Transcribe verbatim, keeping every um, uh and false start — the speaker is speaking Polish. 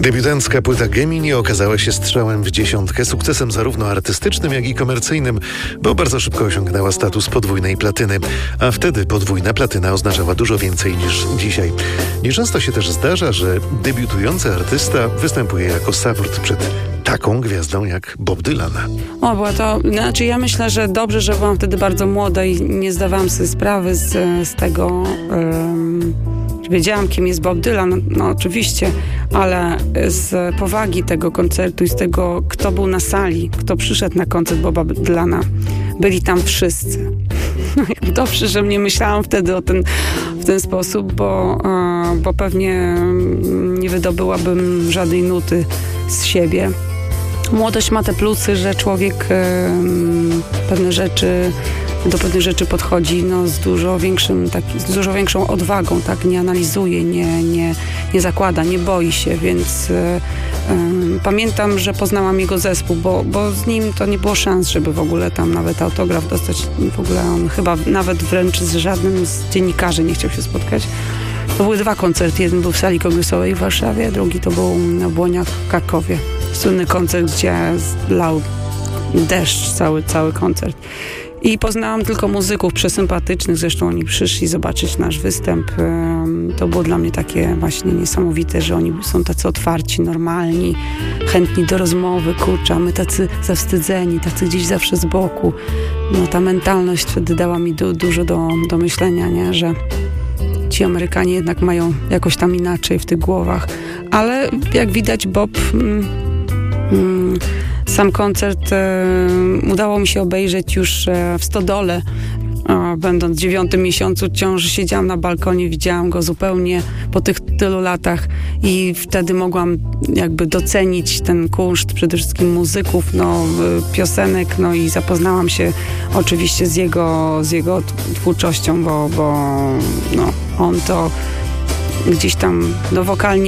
Debiutancka płyta Gemini okazała się strzałem w dziesiątkę, sukcesem zarówno artystycznym, jak i komercyjnym, bo bardzo szybko osiągnęła status podwójnej platyny. A wtedy podwójna platyna oznaczała dużo więcej niż dzisiaj. Nieczęsto się też zdarza, że debiutujący artysta występuje jako support przed taką gwiazdą jak Bob Dylan. O, była to, znaczy ja myślę, że dobrze, że byłam wtedy bardzo młoda i nie zdawałam sobie sprawy z, z tego, um, wiedziałam, kim jest Bob Dylan, no, no oczywiście, ale z powagi tego koncertu i z tego, kto był na sali, kto przyszedł na koncert Boba Dylana, byli tam wszyscy. Dobrze, że nie myślałam wtedy o ten, w ten sposób, bo, bo pewnie nie wydobyłabym żadnej nuty z siebie. Młodość ma te plusy, że człowiek um, pewne rzeczy, do pewnych rzeczy podchodzi no, z, dużo większym, tak, z dużo większą odwagą, tak, nie analizuje, nie, nie, nie zakłada, nie boi się, więc um, pamiętam, że poznałam jego zespół, bo, bo z nim to nie było szans, żeby w ogóle tam nawet autograf dostać. W ogóle on chyba nawet wręcz z żadnym z dziennikarzy nie chciał się spotkać. To były dwa koncerty. Jeden był w sali kongresowej w Warszawie, drugi to był na Błoniach w Krakowie. Słynny koncert, gdzie lał deszcz, cały, cały koncert. I poznałam tylko muzyków przesympatycznych, zresztą oni przyszli zobaczyć nasz występ. To było dla mnie takie właśnie niesamowite, że oni są tacy otwarci, normalni, chętni do rozmowy, kurczę, a my tacy zawstydzeni, tacy gdzieś zawsze z boku. No ta mentalność wtedy dała mi du- dużo do, do myślenia, nie? Że ci Amerykanie jednak mają jakoś tam inaczej w tych głowach. Ale jak widać Bob... Mm, mm, Sam koncert e, udało mi się obejrzeć już e, w Stodole. E, będąc w dziewiątym miesiącu ciąży, siedziałam na balkonie, widziałam go zupełnie po tych tylu latach i wtedy mogłam jakby docenić ten kunszt przede wszystkim muzyków, no, piosenek, no i zapoznałam się oczywiście z jego, z jego twórczością, bo, bo no, on to gdzieś tam no, wokalnie